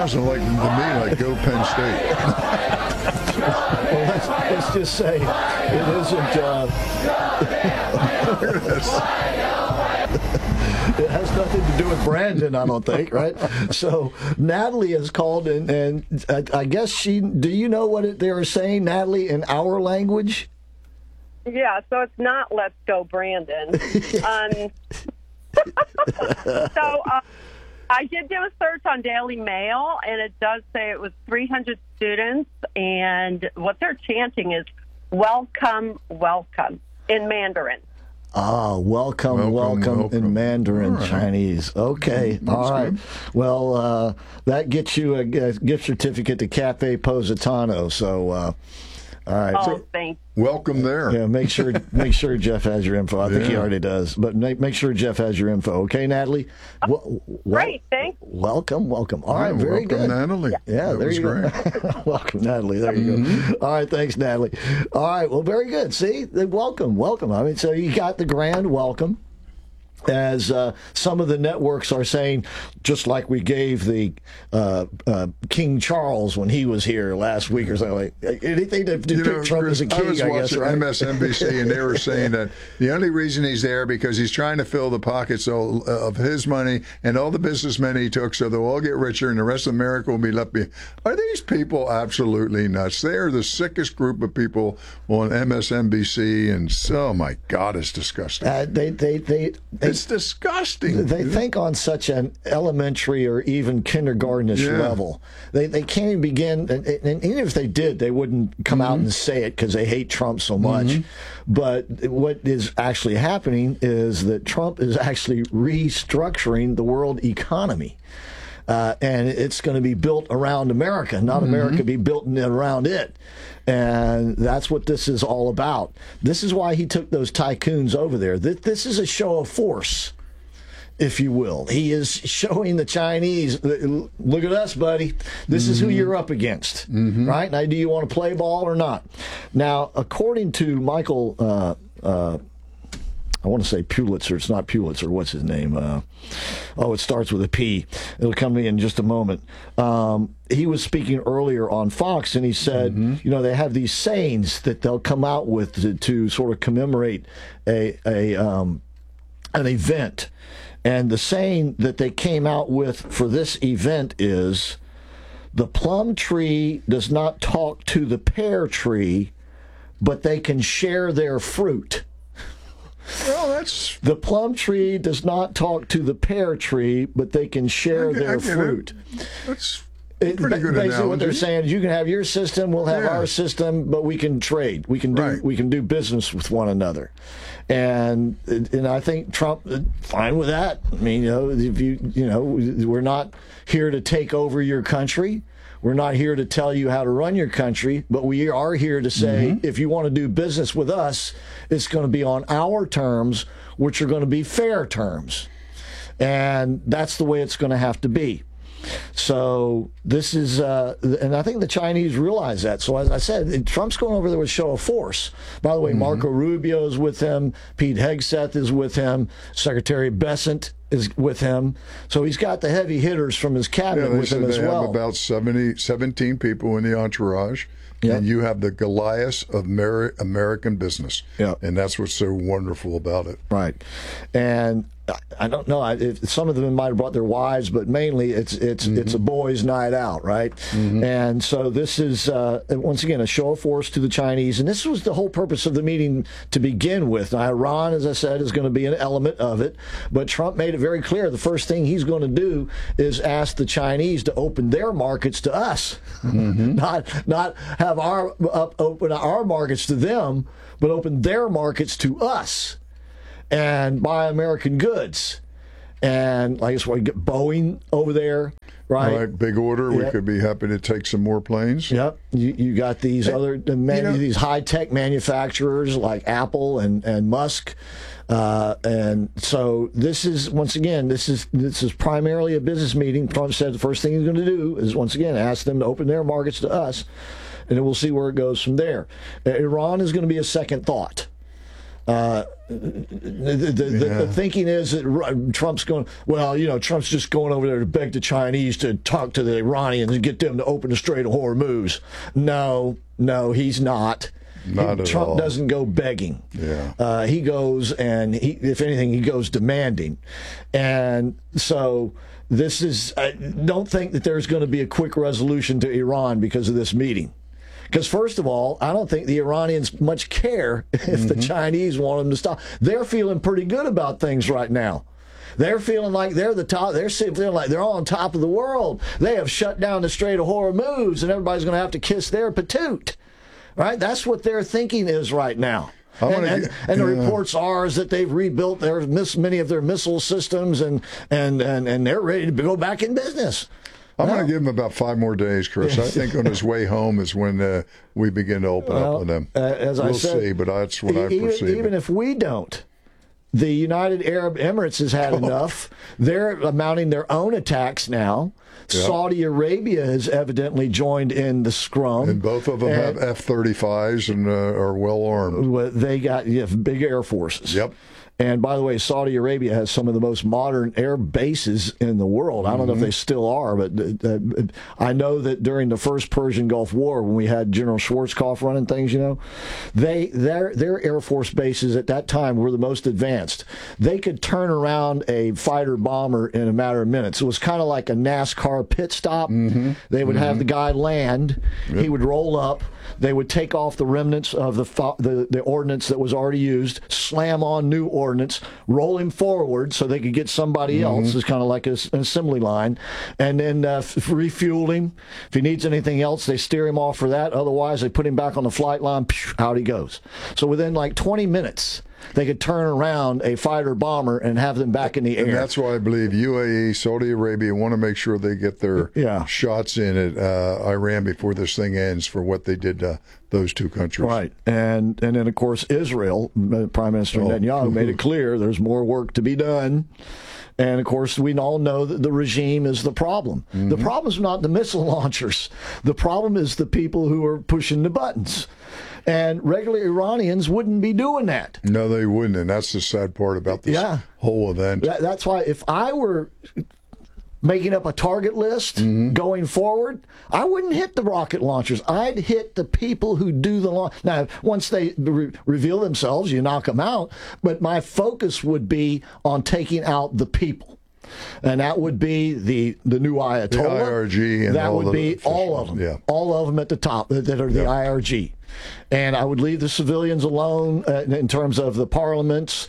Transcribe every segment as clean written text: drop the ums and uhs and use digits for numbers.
sounds like to me like go Penn State. Well, let's just say it isn't. It has nothing to do with Brandon, I don't think, right? So Natalie has called, and I guess she. Do you know what they were saying, Natalie, in our language? Yeah, so it's not "Let's go, Brandon." I did do a search on Daily Mail, and it does say it was 300 students, and what they're chanting is "Welcome, welcome" in Mandarin. Ah, welcome in Mandarin right. Chinese. Okay, all right. Good. Well, that gets you a gift certificate to Cafe Positano. So, all right. Oh, So, thank Welcome there. yeah, make sure Jeff has your info. I think he already does, but make sure Jeff has your info. Okay, Natalie. Great, thanks. Welcome. All right, very welcome, good. Natalie. Yeah, that there was you great. go. Welcome, Natalie. There you go. All right, thanks, Natalie. All right, well, very good. See, welcome. I mean, so you got the grand welcome. As some of the networks are saying, just like we gave the King Charles when he was here last week or something, like anything to pick Trump Chris, as a king, I was watching right? MSNBC, and they were saying that the only reason he's there because he's trying to fill the pockets of his money and all the businessmen he took, so they'll all get richer, and the rest of America will be left behind. Are these people absolutely nuts? They are the sickest group of people on MSNBC, and oh my God, it's disgusting. It's disgusting. They think on such an elementary or even kindergartenish level. They can't even begin, and even if they did, they wouldn't come out and say it because they hate Trump so much. But what is actually happening is that Trump is actually restructuring the world economy. And it's going to be built around America, not America be built around it. And that's what this is all about. This is why he took those tycoons over there. This is a show of force, if you will. He is showing the Chinese, look at us, buddy. This is who you're up against, right? Now, do you want to play ball or not? Now, according to Michael, I want to say Pulitzer. It's not Pulitzer. What's his name? It starts with a P. It'll come to me in just a moment. He was speaking earlier on Fox, and he said, they have these sayings that they'll come out with to sort of commemorate an event. And the saying that they came out with for this event is, the plum tree does not talk to the pear tree, but they can share their fruit. Well, that's The plum tree does not talk to the pear tree, but they can share their fruit. That's pretty good Basically, analogy. what they're saying is, you can have your system, we'll have our system, but we can trade. We can do business with one another, and I think Trump fine with that. I mean, if we're not here to take over your country. We're not here to tell you how to run your country, but we are here to say, if you want to do business with us, it's going to be on our terms, which are going to be fair terms. And that's the way it's going to have to be. So this is, and I think the Chinese realize that. So as I said, Trump's going over there with show of force. By the way, Marco Rubio is with him. Pete Hegseth is with him. Secretary Bessent is with him. So he's got the heavy hitters from his cabinet with him as well. They have about 17 people in the entourage. Yep. And you have the Goliath of American business. Yep. And that's what's so wonderful about it. Right. And I don't know if some of them might have brought their wives, but mainly it's a boys' night out, right? And so this is once again a show of force to the Chinese, and this was the whole purpose of the meeting to begin with. Now, Iran, as I said, is going to be an element of it, but Trump made it very clear the first thing he's going to do is ask the Chinese to open their markets to us, not have open our markets to them, but open their markets to us. And buy American goods. And I guess we get Boeing over there, right? All right, big order. We could be happy to take some more planes. Yep. You got these these high-tech manufacturers like Apple and Musk. And so this is, once again, this is primarily a business meeting. Trump said the first thing he's going to do is, once again, ask them to open their markets to us, and then we'll see where it goes from there. Iran is going to be a second thought. The thinking is that Trump's going, well, Trump's just going over there to beg the Chinese to talk to the Iranians and get them to open the Strait of Hormuz. No, he's not. Trump doesn't go begging. Yeah. He goes and if anything, he goes demanding. And so this is, I don't think that there's going to be a quick resolution to Iran because of this meeting. Because first of all, I don't think the Iranians much care if the Chinese want them to stop. They're feeling pretty good about things right now. They're feeling like they're the top. They're feeling like they're on top of the world. They have shut down the Strait of Hormuz, and everybody's going to have to kiss their patoot. Right? That's what their thinking is right now. And the reports are is that they've rebuilt many of their missile systems, and they're ready to go back in business. I'm going to give him about 5 more days, Chris. I think on his way home is when we begin to open up with them. As I said, we'll see, but that's what I perceive. Even if we don't, the United Arab Emirates has had enough. They're mounting their own attacks now. Yep. Saudi Arabia has evidently joined in the scrum. And both of them have F-35s and are well armed. They got big air forces. Yep. And by the way, Saudi Arabia has some of the most modern air bases in the world. I don't know if they still are, but I know that during the first Persian Gulf War, when we had General Schwarzkopf running things, their Air Force bases at that time were the most advanced. They could turn around a fighter bomber in a matter of minutes. It was kind of like a NASCAR pit stop. They would have the guy land. Yep. He would roll up. They would take off the remnants of the ordnance that was already used, slam on new ordnance, roll him forward so they could get somebody else. It's kind of like an assembly line. And then refuel him. If he needs anything else, they steer him off for that. Otherwise, they put him back on the flight line. Out he goes. So within like 20 minutes, they could turn around a fighter bomber and have them back in the air. And that's why I believe UAE, Saudi Arabia want to make sure they get their shots in at Iran before this thing ends for what they did to those two countries. Right. And then, of course, Israel, Prime Minister Netanyahu made it clear there's more work to be done. And, of course, we all know that the regime is the problem. The problem is not the missile launchers. The problem is the people who are pushing the buttons. And regular Iranians wouldn't be doing that. No, they wouldn't. And that's the sad part about this whole event. That's why if I were making up a target list going forward, I wouldn't hit the rocket launchers. I'd hit the people who do the launch. Now, once they reveal themselves, you knock them out. But my focus would be on taking out the people. And that would be the new Ayatollah. The IRG. And that would be all of them. Yeah. All of them at the top that are the IRG. And I would leave the civilians alone in terms of the parliament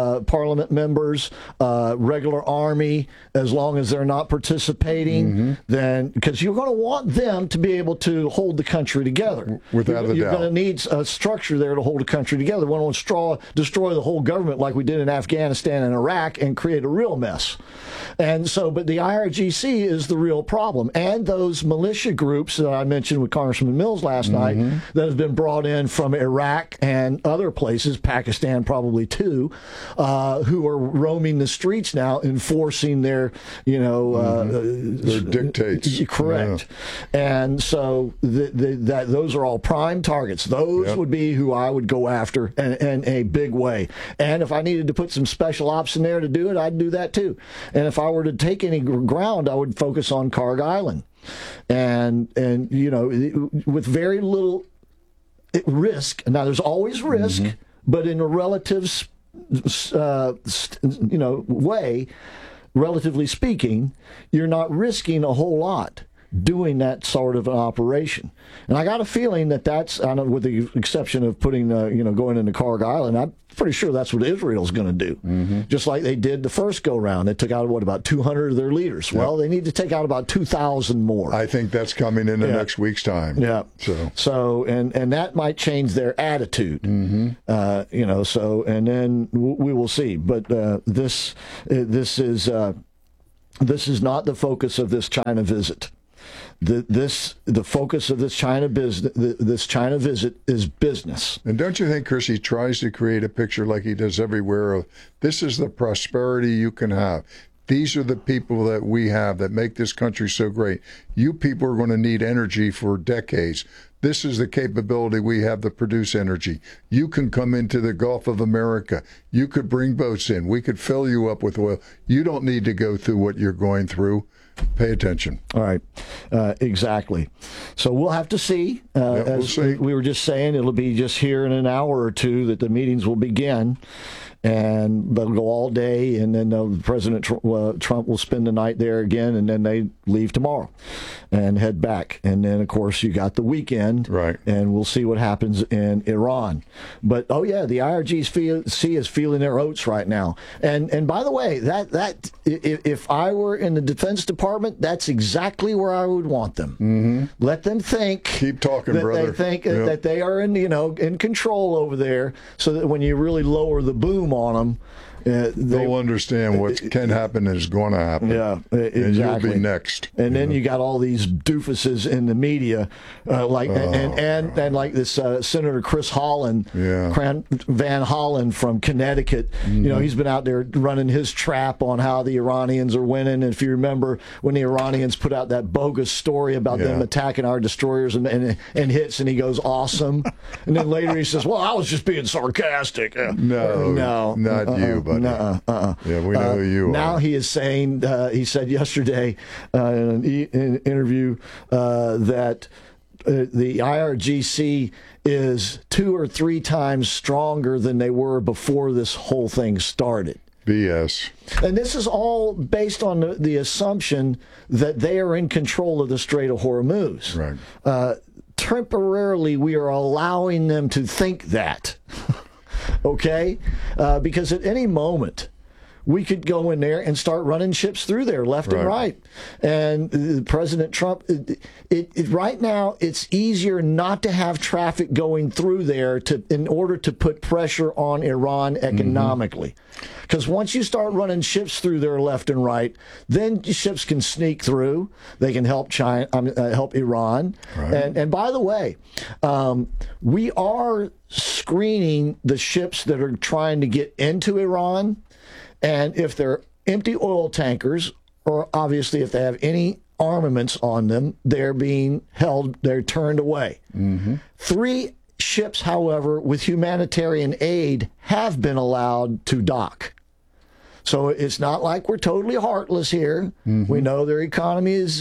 members, regular army, as long as they're not participating. Then, because you're going to want them to be able to hold the country together. Without a doubt. You're going to need a structure there to hold the country together. We don't want to destroy the whole government like we did in Afghanistan and Iraq and create a real mess. And so, but the IRGC is the real problem. And those militia groups that I mentioned with Congressman Mills last night that have been brought in from Iraq and other places, Pakistan probably too, who are roaming the streets now, enforcing their, their dictates. Correct. Yeah. And so those are all prime targets. Those would be who I would go after in a big way. And if I needed to put some special ops in there to do it, I'd do that too. And if I were to take any ground, I would focus on Karg Island. And with very little risk. Now, there's always risk, but in a relative, way, relatively speaking, you're not risking a whole lot doing that sort of an operation. And I got a feeling that that's, I know, with the exception of putting, going into Karg Island, I'm pretty sure that's what Israel's going to do. Just like they did the first go-round. They took out, about 200 of their leaders. Well, they need to take out about 2,000 more. I think that's coming in the next week's time. Yeah. So and that might change their attitude. So, and then we will see. But this is not the focus of this China visit. The focus of this China visit is business. And don't you think, Chris, he tries to create a picture like he does everywhere of this is the prosperity you can have. these are the people that we have that make this country so great. You people are going to need energy for decades. This is the capability we have to produce energy. You can come into the Gulf of America. You could bring boats in. We could fill you up with oil. You don't need to go through what you're going through. Pay attention. All right. Exactly. So we'll have to see. We'll see. We were just saying, it'll be just here in an hour or two that the meetings will begin. And they'll go all day, and then President Trump will spend the night there again, and then they leave tomorrow and head back. And then, of course, you got the weekend, right? And we'll see what happens in Iran. But oh yeah, the IRGC is feeling their oats right now. And by the way, that if I were in the Defense Department, that's exactly where I would want them. Mm-hmm. Let them think. Keep talking, that brother. They think that they are in control over there, so that when you really lower the boom on them, they'll understand what can happen is going to happen. Yeah, exactly. And you'll be next. And then you got all these doofuses in the media, and like this Senator Chris Holland, Van Hollen from Connecticut. Mm-hmm. You know, he's been out there running his trap on how the Iranians are winning. And if you remember when the Iranians put out that bogus story about them attacking our destroyers and hits, and he goes, awesome. And then later he says, well, I was just being sarcastic. No, not you, buddy. Yeah, we know who you are. Now he is saying, he said yesterday in an interview that the IRGC is 2 or 3 times stronger than they were before this whole thing started. BS. And this is all based on the assumption that they are in control of the Strait of Hormuz. Right. Temporarily, we are allowing them to think that. Okay? Because at any moment, we could go in there and start running ships through there left and right. And President Trump, right now, it's easier not to have traffic going through there in order to put pressure on Iran economically. Because once you start running ships through there left and right, then ships can sneak through. They can help help Iran. Right. And by the way, we are screening the ships that are trying to get into Iran. And if they're empty oil tankers, or obviously if they have any armaments on them, they're being held, they're turned away. Mm-hmm. 3 ships, however, with humanitarian aid have been allowed to dock. So it's not like we're totally heartless here. Mm-hmm. We know their economy is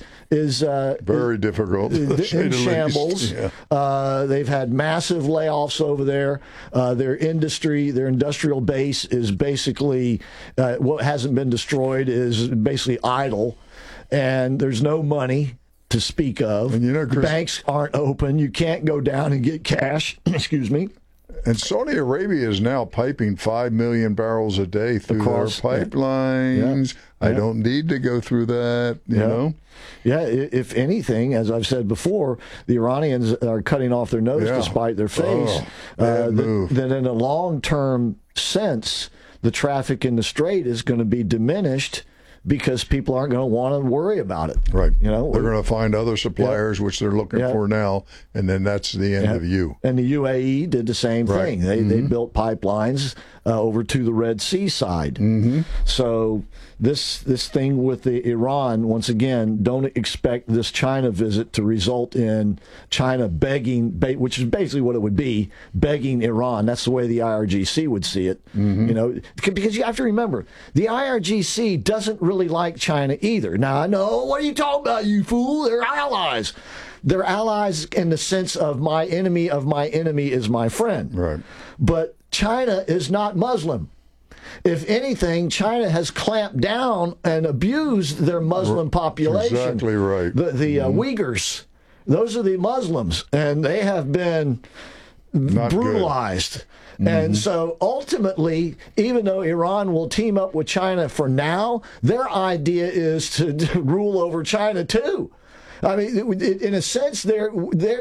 very difficult, in shambles. Yeah. They've had massive layoffs over there. Their industrial base is basically what hasn't been destroyed is basically idle, and there's no money to speak of. And Chris, banks aren't open. You can't go down and get cash. Excuse me. And Saudi Arabia is now piping 5 million barrels a day through their pipelines. Yeah. I don't need to go through that, you know? Yeah, if anything, as I've said before, the Iranians are cutting off their nose to spite their face. Then in a long-term sense, the traffic in the Strait is going to be diminished because people aren't going to want to worry about it. Right. You know, they're going to find other suppliers, which they're looking for now, and then that's the end of you. And the UAE did the same thing. They built pipelines over to the Red Sea side. Mm-hmm. So this thing with the Iran, once again, don't expect this China visit to result in China begging, which is basically what it would be, begging Iran. That's the way the IRGC would see it. Mm-hmm. You know, because you have to remember, the IRGC doesn't really like China either. Now, I know, what are you talking about, you fool? They're allies. They're allies in the sense of my enemy is my friend. Right. But China is not Muslim. If anything, China has clamped down and abused their Muslim population. Exactly right. The Uyghurs, those are the Muslims, and they have been brutalized. Mm-hmm. And so ultimately, even though Iran will team up with China for now, their idea is to rule over China too. I mean, in a sense, they're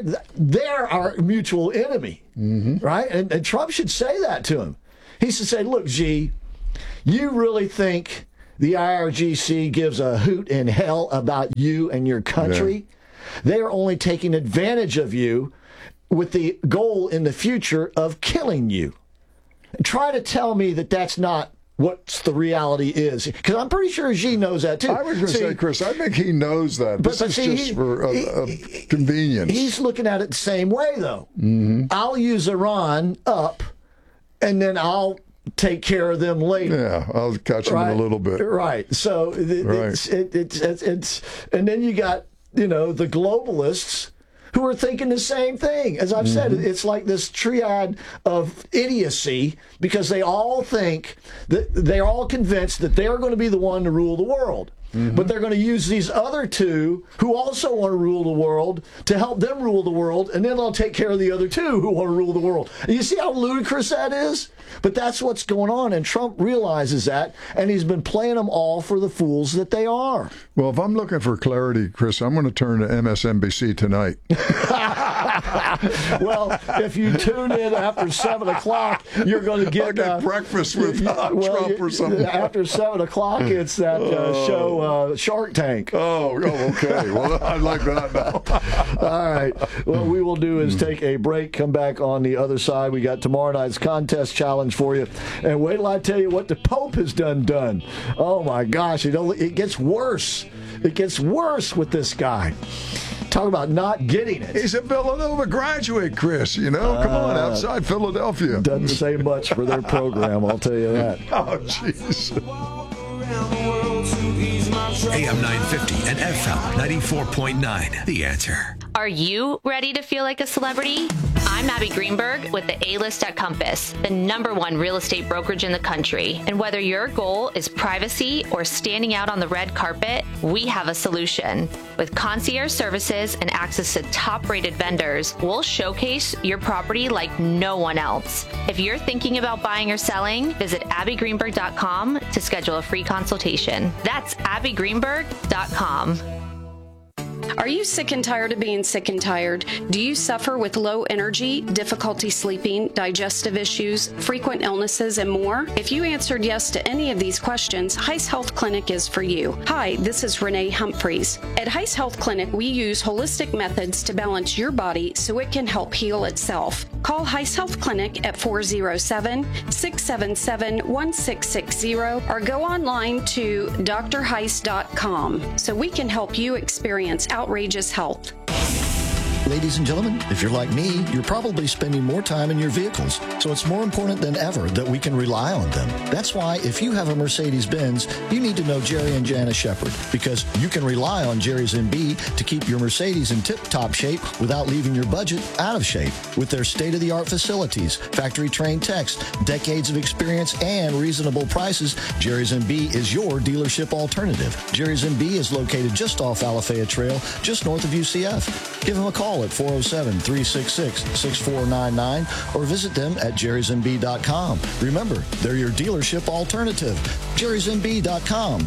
our mutual enemy, right? And Trump should say that to him. He should say, look, Xi, you really think the IRGC gives a hoot in hell about you and your country? Yeah. They are only taking advantage of you with the goal in the future of killing you. Try to tell me that that's not what's the reality is. Because I'm pretty sure Xi knows that too. I was going to say, Chris, I think he knows that. This is just for convenience. He's looking at it the same way, though. Mm-hmm. I'll use Iran up, and then I'll take care of them later. Yeah, I'll catch them in a little bit. Right. So it's and then you got, the globalists who are thinking the same thing. As I've said, it's like this triad of idiocy, because they all think that they're all convinced that they're going to be the one to rule the world. But they're going to use these other two who also want to rule the world to help them rule the world, and then they'll take care of the other two who want to rule the world. And you see how ludicrous that is? But that's what's going on, and Trump realizes that, and he's been playing them all for the fools that they are. Well, if I'm looking for clarity, Chris, I'm going to turn to MSNBC tonight. Well, if you tune in after 7 o'clock, you're going to get breakfast with Trump or something. After 7 o'clock, it's that show Shark Tank. Oh, okay. Well, I like that now. All right. What we will do is take a break, come back on the other side. We got tomorrow night's contest challenge for you. And wait till I tell you what the Pope has done. Oh, my gosh. It gets worse. It gets worse with this guy. Talk about not getting it. He's a Villanova graduate, Chris. Come on, outside Philadelphia. Doesn't say much for their program, I'll tell you that. Oh, jeez. AM 950 and FM 94.9. The Answer. Are you ready to feel like a celebrity? I'm Abby Greenberg with the A-List at Compass, the #1 real estate brokerage in the country. And whether your goal is privacy or standing out on the red carpet, we have a solution. With concierge services and access to top-rated vendors, we'll showcase your property like no one else. If you're thinking about buying or selling, visit abbygreenberg.com to schedule a free consultation. That's abbygreenberg.com. Are you sick and tired of being sick and tired? Do you suffer with low energy, difficulty sleeping, digestive issues, frequent illnesses, and more? If you answered yes to any of these questions, Heiss Health Clinic is for you. Hi, this is Renee Humphreys. At Heiss Health Clinic, we use holistic methods to balance your body so it can help heal itself. Call Heiss Health Clinic at 407-677-1660 or go online to drheiss.com so we can help you experience outrageous health. Ladies and gentlemen, if you're like me, you're probably spending more time in your vehicles, so it's more important than ever that we can rely on them. That's why if you have a Mercedes-Benz, you need to know Jerry and Jana Shepard, because you can rely on Jerry's MB to keep your Mercedes in tip-top shape without leaving your budget out of shape. With their state-of-the-art facilities, factory-trained techs, decades of experience, and reasonable prices, Jerry's MB is your dealership alternative. Jerry's MB is located just off Alafaya Trail, just north of UCF. Give them a call at 407-366-6499 or visit them at jerrysmb.com. Remember, they're your dealership alternative. jerrysmb.com,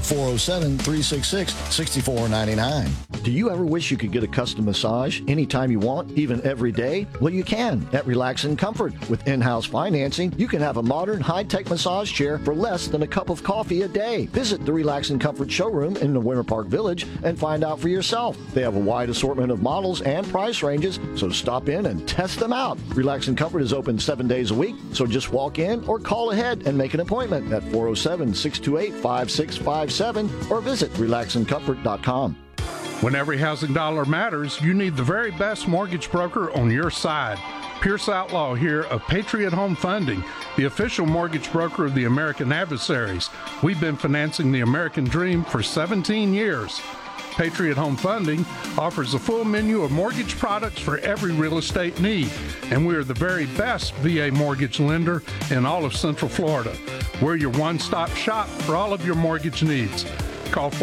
407-366-6499. Do you ever wish you could get a custom massage anytime you want, even every day? Well, you can at Relax and Comfort. With in-house financing, you can have a modern, high-tech massage chair for less than a cup of coffee a day. Visit the Relax and Comfort showroom in the Winter Park Village and find out for yourself. They have a wide assortment of models and price ranges, so stop in and test them out. Relax and Comfort is open 7 days a week, so just walk in or call ahead and make an appointment at 407-628-5657 or visit relaxandcomfort.com. When every housing dollar matters, you need the very best mortgage broker on your side. Pierce Outlaw here of Patriot Home Funding, the official mortgage broker of the American Adversaries. We've been financing the American dream for 17 years. Patriot Home Funding offers a full menu of mortgage products for every real estate need, and we are the very best VA mortgage lender in all of Central Florida. We're your one-stop shop for all of your mortgage needs. Call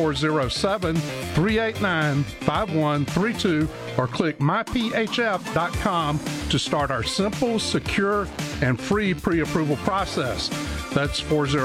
407-389-5132 or click myphf.com to start our simple, secure, and free pre-approval process. That's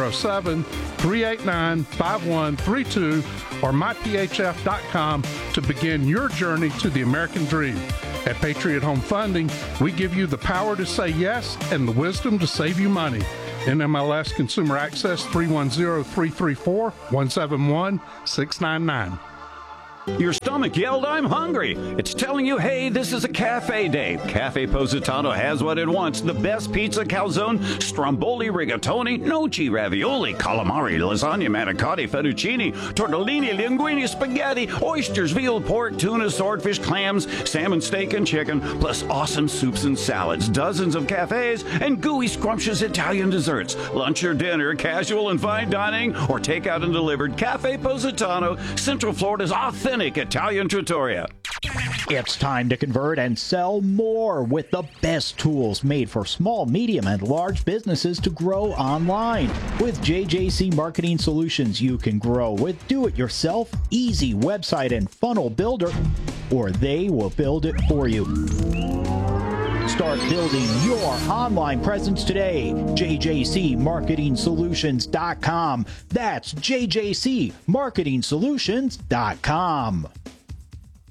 407-389-5132 or myphf.com to begin your journey to the American dream. At Patriot Home Funding, we give you the power to say yes and the wisdom to save you money. NMLS Consumer Access 310-334-171-699. Your stomach yelled, "I'm hungry." It's telling you, hey, this is a cafe day. Cafe Positano has what it wants. The best pizza, calzone, stromboli, rigatoni, gnocchi, ravioli, calamari, lasagna, manicotti, fettuccine, tortellini, linguine, spaghetti, oysters, veal, pork, tuna, swordfish, clams, salmon, steak, and chicken, plus awesome soups and salads, dozens of cafes, and gooey, scrumptious Italian desserts. Lunch or dinner, casual and fine dining, or takeout and delivered. Cafe Positano, Central Florida's authentic Italian trattoria. It's time to convert and sell more with the best tools made for small, medium, and large businesses to grow online. With JJC Marketing Solutions, you can grow with do-it-yourself, easy website and funnel builder, or they will build it for you. Start building your online presence today. JJCMarketingSolutions.com. That's JJCMarketingSolutions.com.